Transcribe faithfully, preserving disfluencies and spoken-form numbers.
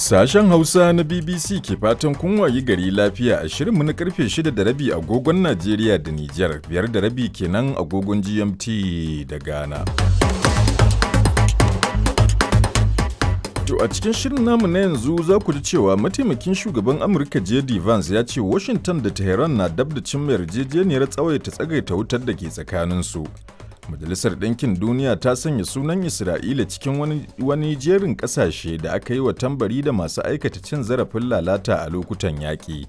Sashen Hausa na B B C ke fatan kun wayi gari lafiya a shirinmu na karfe shida da rabi agogon Najeriya da Nijar, biyar da rabi kenan agogon G M T da Ghana. To a cikin shirin namu na yanzu za ku ji cewa mataimakin shugaban Amurka J D Vance ya ce Washington da Tehran na dab da cimma yarjejeniyar tsawaita tsagaita wutar da ke tsakaninsu. Majalisar Ɗinkin Duniya ta sanya sunan Isra'ila cikin wani, wani jerin ƙasashe da aka yi wa tambari da masu aikata cin zarafin lalata a lokutan yaƙi.